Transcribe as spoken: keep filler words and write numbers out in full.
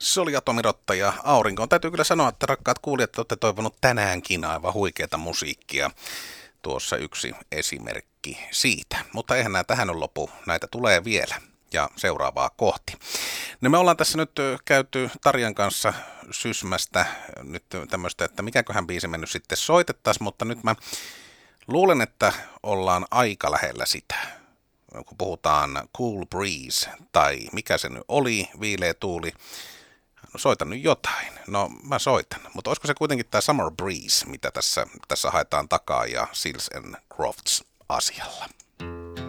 Se oli Atomirotta ja Aurinkoon. Täytyy kyllä sanoa, että rakkaat kuulijat, olette toivonut tänäänkin aivan huikeata musiikkia. Tuossa yksi esimerkki siitä. Mutta eihän nämä tähän on lopu. Näitä tulee vielä ja seuraavaa kohti. No me ollaan tässä nyt käyty Tarjan kanssa sysmästä nyt tämmöistä, että mikäköhän biisi me nyt sitten soitettaisiin, mutta nyt mä luulen, että ollaan aika lähellä sitä. Kun puhutaan Cool Breeze tai mikä se nyt oli, viileä tuuli. No soitan nyt jotain. No mä soitan, mutta olisiko se kuitenkin tämä Summer Breeze, mitä tässä, tässä haetaan takaa ja Seals and Crofts asialla.